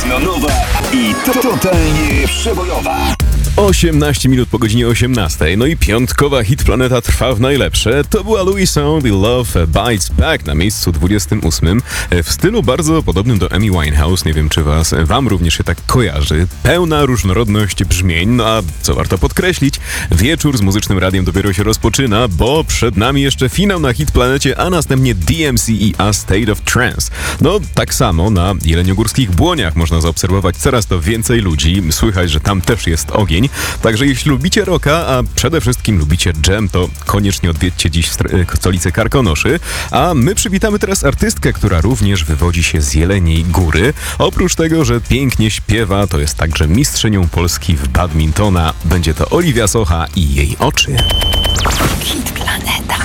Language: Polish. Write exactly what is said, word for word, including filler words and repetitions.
Mocno nowa i to totalnie przebojowa. osiemnaście minut po godzinie osiemnastej, no i piątkowa hit Planeta trwa w najlepsze. To była Louis Sound i Love Bites Back na miejscu dwudziestym ósmym. W stylu bardzo podobnym do Amy Winehouse, nie wiem czy was, wam również się tak kojarzy. Pełna różnorodność brzmień, no a co warto podkreślić, wieczór z Muzycznym Radiem dopiero się rozpoczyna, bo przed nami jeszcze finał na Hit Planecie, a następnie D M C i A State of Trance. No tak samo na jeleniogórskich Błoniach można zaobserwować coraz to więcej ludzi, słychać, że tam też jest ogień. Także jeśli lubicie rocka, a przede wszystkim lubicie dżem, to koniecznie odwiedźcie dziś stolicę Karkonoszy. A my przywitamy teraz artystkę, która również wywodzi się z Jeleniej Góry. Oprócz tego, że pięknie śpiewa, to jest także mistrzynią Polski w badmintona. Będzie to Oliwia Socha i jej oczy. Hit